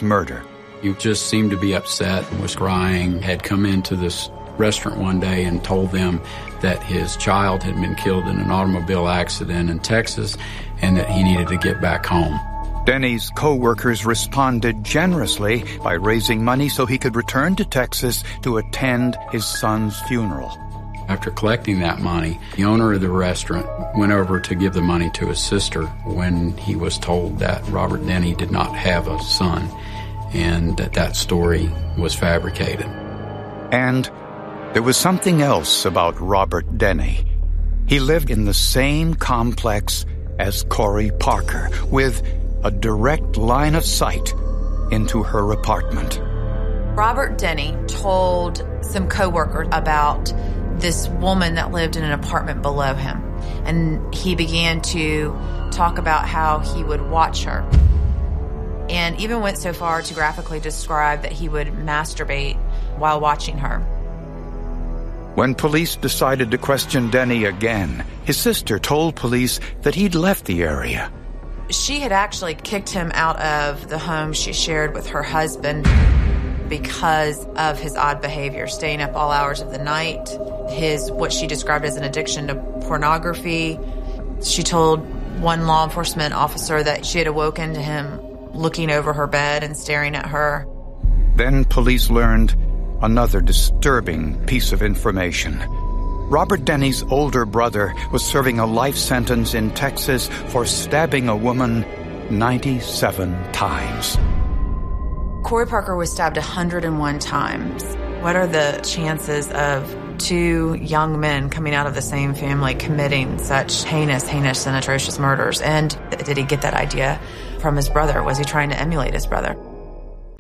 brother's murder. He just seemed to be upset, was crying, had come into this restaurant one day and told them that his child had been killed in an automobile accident in Texas and that he needed to get back home. Denny's co-workers responded generously by raising money so he could return to Texas to attend his son's funeral. After collecting that money, the owner of the restaurant went over to give the money to his sister when he was told that Robert Denny did not have a son and that story was fabricated. And there was something else about Robert Denny. He lived in the same complex as Corey Parker, with a direct line of sight into her apartment. Robert Denny told some co-workers about this woman that lived in an apartment below him. And he began to talk about how he would watch her. And even went so far to graphically describe that he would masturbate while watching her. When police decided to question Denny again, his sister told police that he'd left the area. She had actually kicked him out of the home she shared with her husband because of his odd behavior, staying up all hours of the night, his what she described as an addiction to pornography. She told one law enforcement officer that she had awoken to him looking over her bed and staring at her. Then police learned another disturbing piece of information. Robert Denny's older brother was serving a life sentence in Texas for stabbing a woman 97 times. Corey Parker was stabbed 101 times. What are the chances of two young men coming out of the same family committing such heinous and atrocious murders? And did he get that idea from his brother? Was he trying to emulate his brother?